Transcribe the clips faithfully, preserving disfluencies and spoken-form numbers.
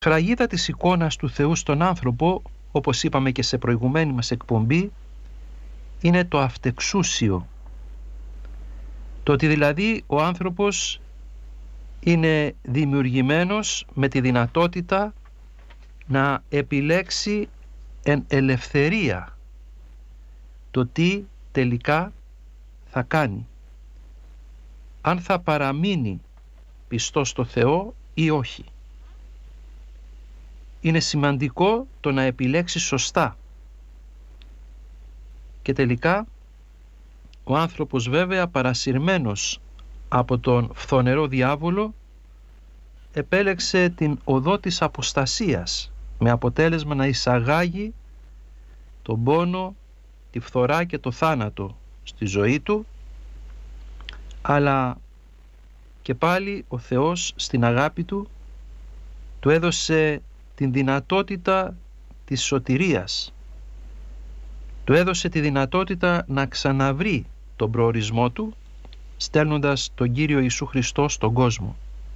Φραγίδα της εικόνας του Θεού στον άνθρωπο, όπως είπαμε και σε προηγουμένη μας εκπομπή, είναι το αυτεξούσιο. Το ότι δηλαδή ο άνθρωπος είναι δημιουργημένος με τη δυνατότητα να επιλέξει εν ελευθερία το τι τελικά θα κάνει, αν θα παραμείνει πιστός στο Θεό ή όχι. Είναι σημαντικό το να επιλέξει σωστά. Και τελικά ο άνθρωπος, βέβαια παρασυρμένος από τον φθονερό διάβολο, επέλεξε την οδό της αποστασίας, με αποτέλεσμα να εισαγάγει τον πόνο, τη φθορά και το θάνατο στη ζωή του, αλλά και πάλι ο Θεός στην αγάπη του του έδωσε την δυνατότητα της σωτηρίας, του έδωσε τη δυνατότητα να ξαναβρει τον προορισμό του, στέλνοντας τον Κύριο Ιησού Χριστό στον κόσμο.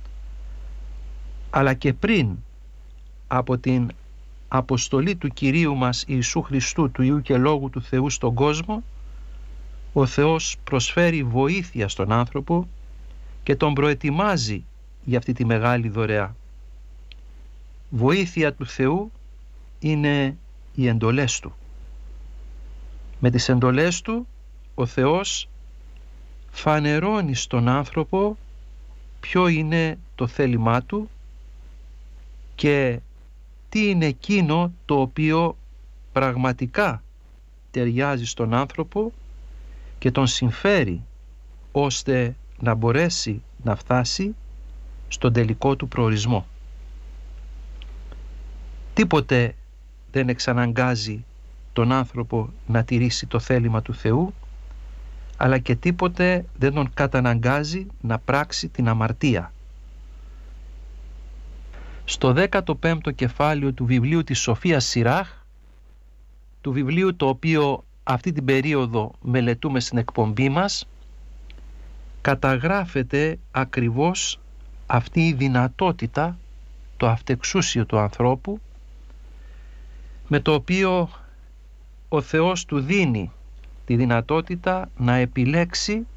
Αλλά και πριν από την αποστολή του Κυρίου μας Ιησού Χριστού, του Υιού και Λόγου του Θεού στον κόσμο, ο Θεός προσφέρει βοήθεια στον άνθρωπο και τον προετοιμάζει για αυτή τη μεγάλη δωρεά. Βοήθεια του Θεού είναι οι εντολές Του. Με τις εντολές Του ο Θεός φανερώνει στον άνθρωπο ποιο είναι το θέλημά Του και τι είναι εκείνο το οποίο πραγματικά ταιριάζει στον άνθρωπο και τον συμφέρει ώστε να μπορέσει να φτάσει στον τελικό του προορισμό. Τίποτε δεν εξαναγκάζει τον άνθρωπο να τηρήσει το θέλημα του Θεού, αλλά και τίποτε δεν τον καταναγκάζει να πράξει την αμαρτία. Στο δέκατο πέμπτο κεφάλαιο του βιβλίου της Σοφίας Σιράχ, του βιβλίου το οποίο αυτή την περίοδο μελετούμε στην εκπομπή μας, καταγράφεται ακριβώς αυτή η δυνατότητα, το αυτεξούσιο του ανθρώπου, με το οποίο ο Θεός του δίνει τη δυνατότητα να επιλέξει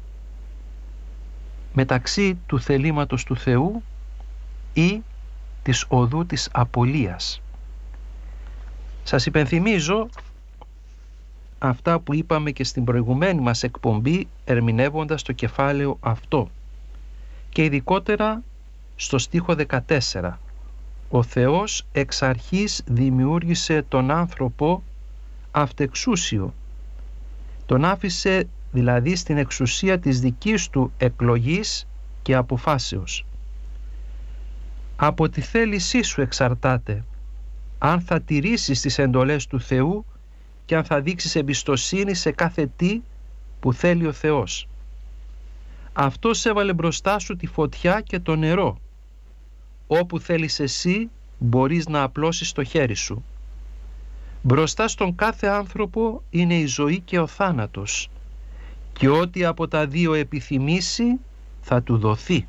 μεταξύ του θελήματος του Θεού ή της οδού της απολίας. Σας υπενθυμίζω αυτά που είπαμε και στην προηγουμένη μας εκπομπή, ερμηνεύοντας το κεφάλαιο αυτό, και ειδικότερα στο στίχο δεκατέσσερα. Ο Θεός εξ αρχής δημιούργησε τον άνθρωπο αυτεξούσιο. Τον άφησε δηλαδή στην εξουσία της δικής του εκλογής και αποφάσεως. Από τη θέλησή σου εξαρτάται αν θα τηρήσεις τις εντολές του Θεού και αν θα δείξεις εμπιστοσύνη σε κάθε τι που θέλει ο Θεός. Αυτός έβαλε μπροστά σου τη φωτιά και το νερό. Όπου θέλεις εσύ μπορείς να απλώσεις το χέρι σου. Μπροστά στον κάθε άνθρωπο είναι η ζωή και ο θάνατος, και ό,τι από τα δύο επιθυμήσει θα του δοθεί.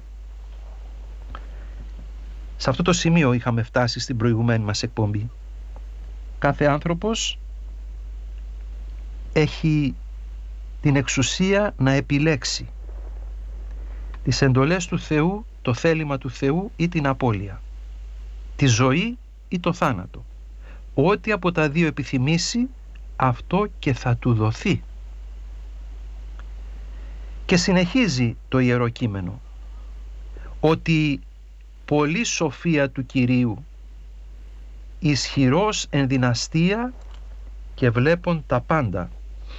Σε αυτό το σημείο είχαμε φτάσει στην προηγουμένη μας εκπομπή. Κάθε άνθρωπος έχει την εξουσία να επιλέξει τις εντολές του Θεού, το θέλημα του Θεού ή την απώλεια, τη ζωή ή το θάνατο. Ό,τι από τα δύο επιθυμήσει, αυτό και θα του δοθεί. Και συνεχίζει το Ιερό Κείμενο ότι πολλή σοφία του Κυρίου, ισχυρός εν δυναστεία και βλέπουν τα πάντα,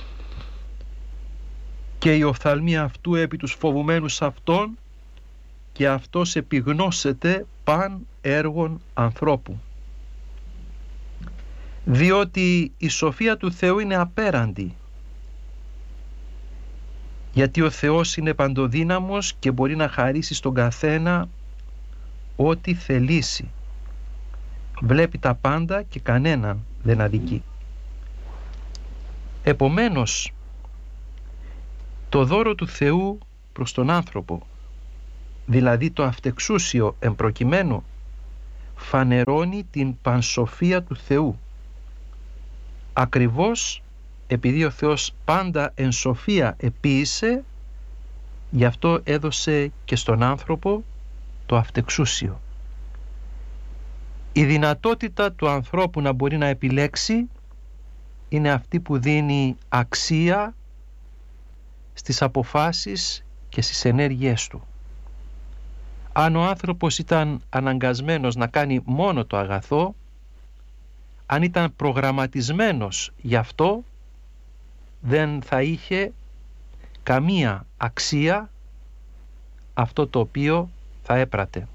και η οφθαλμή αυτού επί τους φοβουμένους αυτών, και αυτός επιγνώσεται παν έργων ανθρώπου. Διότι η σοφία του Θεού είναι απέραντη, γιατί ο Θεός είναι παντοδύναμος και μπορεί να χαρίσει στον καθένα ό,τι θελήσει. Βλέπει τα πάντα και κανέναν δεν αδικεί. Επομένως, το δώρο του Θεού προς τον άνθρωπο, δηλαδή το αυτεξούσιο εμπροκειμένου, φανερώνει την πανσοφία του Θεού. Ακριβώς επειδή ο Θεός πάντα εν σοφία επίησε, γι' αυτό έδωσε και στον άνθρωπο το αυτεξούσιο. Η δυνατότητα του ανθρώπου να μπορεί να επιλέξει είναι αυτή που δίνει αξία στις αποφάσεις και στις ενέργειές του. Αν ο άνθρωπος ήταν αναγκασμένος να κάνει μόνο το αγαθό, αν ήταν προγραμματισμένος γι' αυτό, δεν θα είχε καμία αξία αυτό το οποίο θα έπρατε.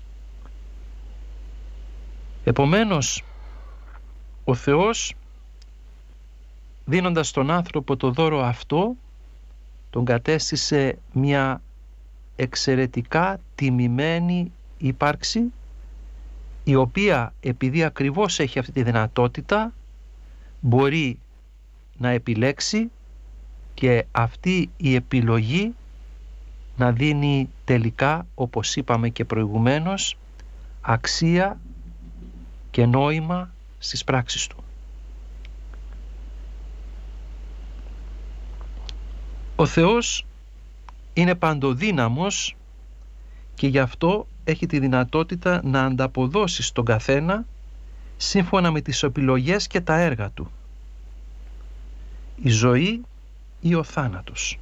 Επομένως, ο Θεός, δίνοντας στον άνθρωπο το δώρο αυτό, τον κατέστησε μια εξαιρετικά τιμημένη ύπαρξη, η οποία επειδή ακριβώς έχει αυτή τη δυνατότητα μπορεί να επιλέξει και αυτή η επιλογή να δίνει τελικά, όπως είπαμε και προηγουμένως, αξία και νόημα στις πράξεις του. Ο Θεός είναι παντοδύναμος και γι' αυτό έχει τη δυνατότητα να ανταποδώσει στον καθένα σύμφωνα με τις επιλογές και τα έργα του. Η ζωή ή ο θάνατος.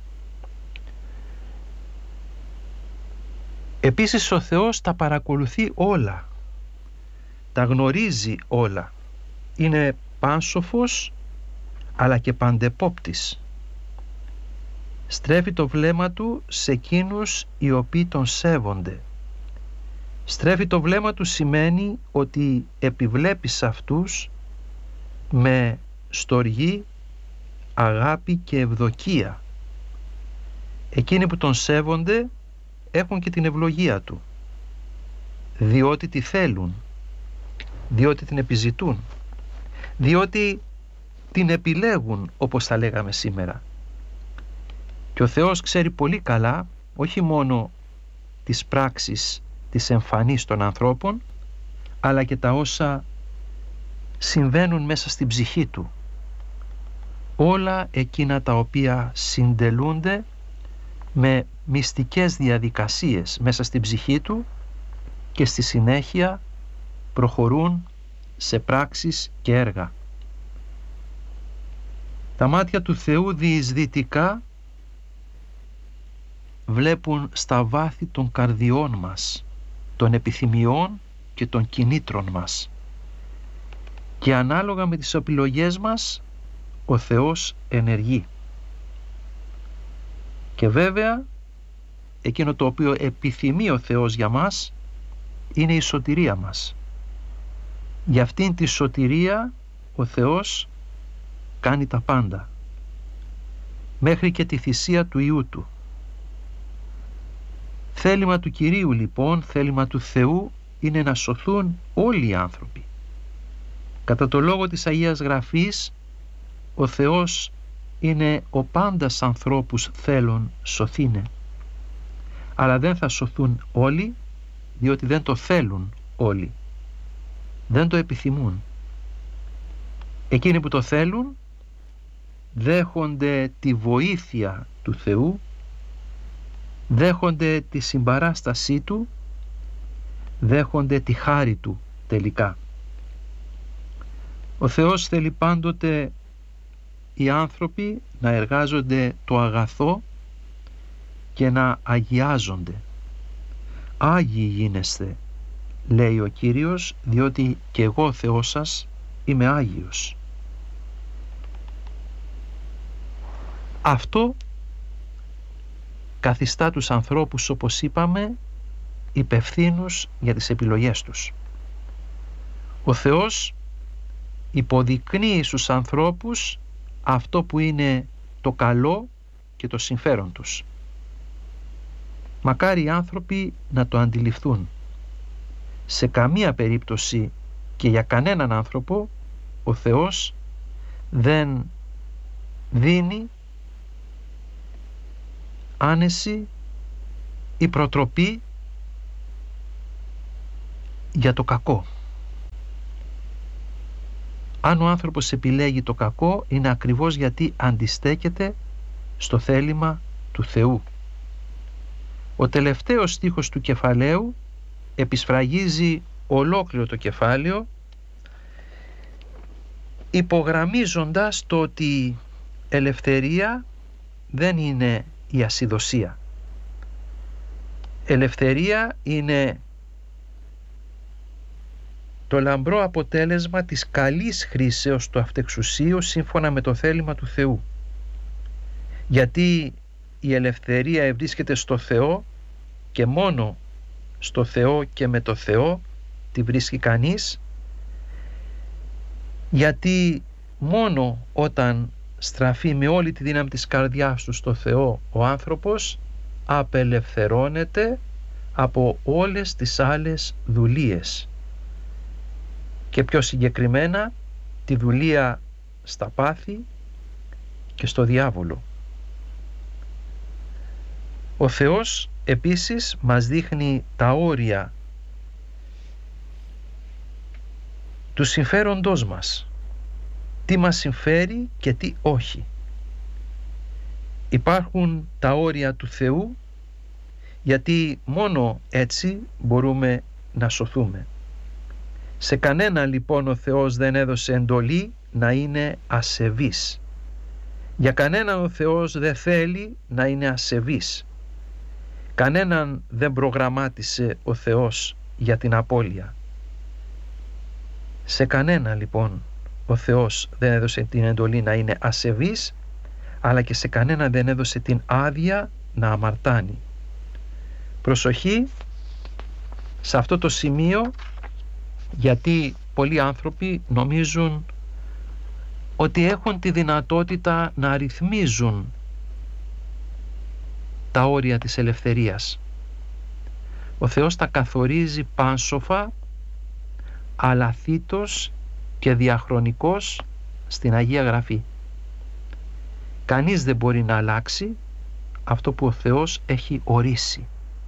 Επίσης ο Θεός τα παρακολουθεί όλα, τα γνωρίζει όλα. Είναι πάνσοφος αλλά και παντεπόπτης. Στρέφει το βλέμμα του σε εκείνους οι οποίοι τον σέβονται. Στρέφει το βλέμμα του σημαίνει ότι επιβλέπει σε αυτούς με στοργή, αγάπη και ευδοκία. Εκείνοι που τον σέβονται έχουν και την ευλογία του, διότι τη θέλουν, διότι την επιζητούν, διότι την επιλέγουν, όπως θα λέγαμε σήμερα. Και ο Θεός ξέρει πολύ καλά όχι μόνο τις πράξεις της εμφανής των ανθρώπων, αλλά και τα όσα συμβαίνουν μέσα στην ψυχή του. Όλα εκείνα τα οποία συντελούνται με μυστικές διαδικασίες μέσα στην ψυχή του και στη συνέχεια προχωρούν σε πράξεις και έργα. Τα μάτια του Θεού διεισδυτικά βλέπουν στα βάθη των καρδιών μας, των επιθυμιών και των κινήτρων μας. Και ανάλογα με τις επιλογές μας, ο Θεός ενεργεί. Και βέβαια, εκείνο το οποίο επιθυμεί ο Θεός για μας, είναι η σωτηρία μας. Για αυτήν τη σωτηρία, ο Θεός κάνει τα πάντα, μέχρι και τη θυσία του Υιού Του. Θέλημα του Κυρίου λοιπόν, θέλημα του Θεού, είναι να σωθούν όλοι οι άνθρωποι. Κατά το λόγο της Αγίας Γραφής, ο Θεός είναι ο πάντας ανθρώπους θέλων σωθήνε. Αλλά δεν θα σωθούν όλοι, διότι δεν το θέλουν όλοι. Δεν το επιθυμούν. Εκείνοι που το θέλουν δέχονται τη βοήθεια του Θεού, δέχονται τη συμπαράστασή Του, δέχονται τη χάρη Του τελικά. Ο Θεός θέλει πάντοτε οι άνθρωποι να εργάζονται το αγαθό και να αγιάζονται. Άγιοι γίνεστε, λέει ο Κύριος, διότι και εγώ Θεός σας είμαι Άγιος. Αυτό καθιστά τους ανθρώπους, όπως είπαμε, υπευθύνους για τις επιλογές τους. Ο Θεός υποδεικνύει στους ανθρώπους αυτό που είναι το καλό και το συμφέρον τους. Μακάρι οι άνθρωποι να το αντιληφθούν. Σε καμία περίπτωση και για κανέναν άνθρωπο ο Θεός δεν δίνει άνεση ή προτροπή για το κακό. Αν ο άνθρωπος επιλέγει το κακό, είναι ακριβώς γιατί αντιστέκεται στο θέλημα του Θεού. Ο τελευταίος στίχος του κεφαλαίου επισφραγίζει ολόκληρο το κεφάλαιο, υπογραμμίζοντας το ότι ελευθερία δεν είναι η ασυδοσία. Ελευθερία είναι το λαμπρό αποτέλεσμα της καλής χρήσεως του αυτεξουσίου σύμφωνα με το θέλημα του Θεού. Γιατί η ελευθερία ευρίσκεται στο Θεό και μόνο στο Θεό και με το Θεό τη βρίσκει κανείς, γιατί μόνο όταν στραφεί με όλη τη δύναμη της καρδιάς του στο Θεό ο άνθρωπος απελευθερώνεται από όλες τις άλλες δουλείες και πιο συγκεκριμένα τη δουλεία στα πάθη και στο διάβολο. Ο Θεός επίσης μας δείχνει τα όρια του συμφέροντός μας, τι μας συμφέρει και τι όχι. Υπάρχουν τα όρια του Θεού, γιατί μόνο έτσι μπορούμε να σωθούμε. Σε κανένα λοιπόν ο Θεός δεν έδωσε εντολή να είναι ασεβής. Για κανέναν ο Θεός δεν θέλει να είναι ασεβής. Κανέναν δεν προγραμμάτισε ο Θεός για την απώλεια. Σε κανένα λοιπόν ο Θεός δεν έδωσε την εντολή να είναι ασεβής, αλλά και σε κανένα δεν έδωσε την άδεια να αμαρτάνει. Προσοχή σε αυτό το σημείο, γιατί πολλοί άνθρωποι νομίζουν ότι έχουν τη δυνατότητα να ρυθμίζουν τα όρια της ελευθερίας. Ο Θεός τα καθορίζει πάνσοφα, αλαθήτως και διαχρονικός στην Αγία Γραφή. Κανείς δεν μπορεί να αλλάξει αυτό που ο Θεός έχει ορίσει.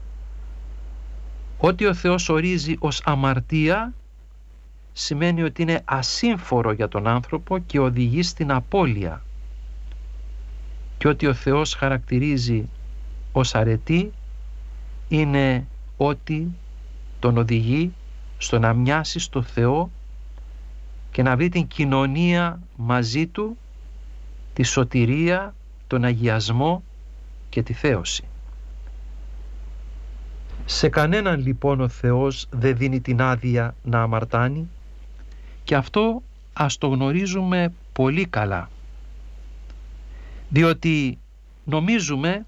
Ό,τι ο Θεός ορίζει ως αμαρτία σημαίνει ότι είναι ασύμφορο για τον άνθρωπο και οδηγεί στην απώλεια. Και ό,τι ο Θεός χαρακτηρίζει ως αρετή είναι ότι τον οδηγεί στο να μοιάσει στο Θεό και να βρει την κοινωνία μαζί Του, τη σωτηρία, τον αγιασμό και τη θέωση. Σε κανέναν λοιπόν ο Θεός δεν δίνει την άδεια να αμαρτάνει, και αυτό ας το γνωρίζουμε πολύ καλά, διότι νομίζουμε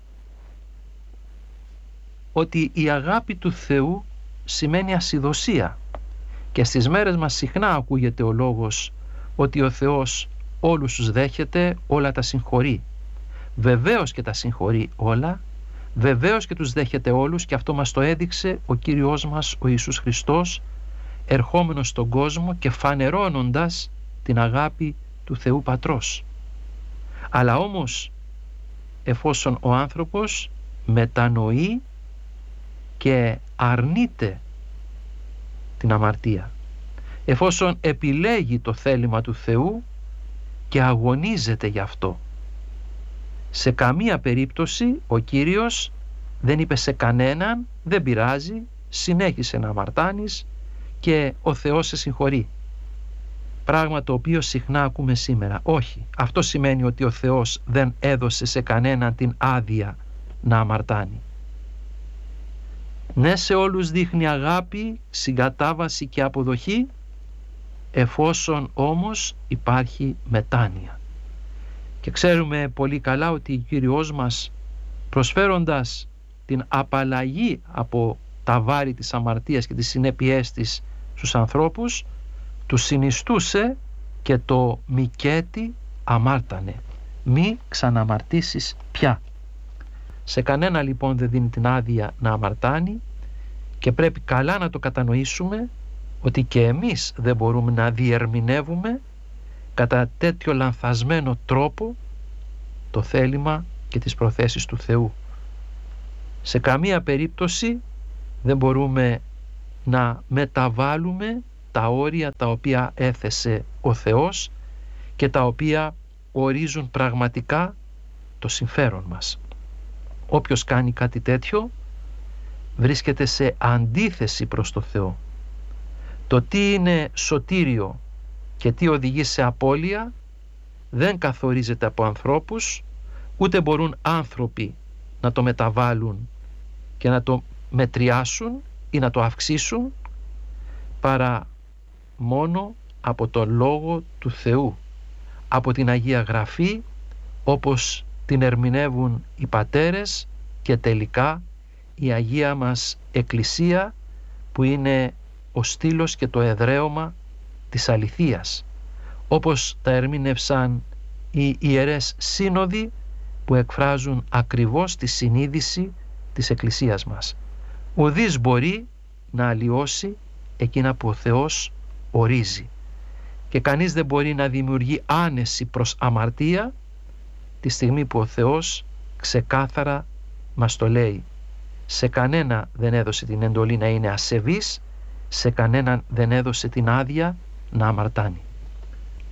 ότι η αγάπη του Θεού σημαίνει ασυδοσία, και στις μέρες μας συχνά ακούγεται ο λόγος ότι ο Θεός όλους τους δέχεται, όλα τα συγχωρεί. Βεβαίως και τα συγχωρεί όλα, βεβαίως και τους δέχεται όλους, και αυτό μας το έδειξε ο Κύριος μας ο Ιησούς Χριστός, ερχόμενος στον κόσμο και φανερώνοντας την αγάπη του Θεού Πατρός. Αλλά όμως εφόσον ο άνθρωπος μετανοεί και αρνείται την αμαρτία, εφόσον επιλέγει το θέλημα του Θεού και αγωνίζεται γι' αυτό, σε καμία περίπτωση ο Κύριος δεν είπε σε κανέναν δεν πειράζει, συνέχισε να αμαρτάνεις και ο Θεός σε συγχωρεί. Πράγμα το οποίο συχνά ακούμε σήμερα. Όχι, αυτό σημαίνει ότι ο Θεός δεν έδωσε σε κανέναν την άδεια να αμαρτάνει. Ναι, σε όλους δείχνει αγάπη, συγκατάβαση και αποδοχή, εφόσον όμως υπάρχει μετάνοια. Και ξέρουμε πολύ καλά ότι ο Κύριος μας, προσφέροντας την απαλλαγή από τα βάρη της αμαρτίας και τις συνέπειές της στους ανθρώπους, τους συνιστούσε και το μικέτι αμάρτανε. Μη ξαναμαρτήσεις πια. Σε κανένα λοιπόν δεν δίνει την άδεια να αμαρτάνει, και πρέπει καλά να το κατανοήσουμε ότι και εμείς δεν μπορούμε να διερμηνεύουμε κατά τέτοιο λανθασμένο τρόπο το θέλημα και τις προθέσεις του Θεού. Σε καμία περίπτωση δεν μπορούμε να μεταβάλουμε τα όρια τα οποία έθεσε ο Θεός και τα οποία ορίζουν πραγματικά το συμφέρον μας. Όποιος κάνει κάτι τέτοιο βρίσκεται σε αντίθεση προς το Θεό. Το τι είναι σωτήριο και τι οδηγεί σε απώλεια δεν καθορίζεται από ανθρώπους, ούτε μπορούν άνθρωποι να το μεταβάλουν και να το μετριάσουν ή να το αυξήσουν, παρά μόνο από το Λόγο του Θεού, από την Αγία Γραφή, όπως την ερμηνεύουν οι πατέρες και τελικά η Αγία μας Εκκλησία, που είναι ο στήλος και το εδραίωμα της αληθείας, όπως τα ερμήνευσαν οι Ιερές Σύνοδοι, που εκφράζουν ακριβώς τη συνείδηση της Εκκλησίας μας. Ουδής μπορεί να αλλοιώσει εκείνα που ο Θεός ορίζει και κανείς δεν μπορεί να δημιουργεί άνεση προς αμαρτία τη στιγμή που ο Θεός ξεκάθαρα μας το λέει. Σε κανένα δεν έδωσε την εντολή να είναι ασεβής, σε κανέναν δεν έδωσε την άδεια να αμαρτάνει.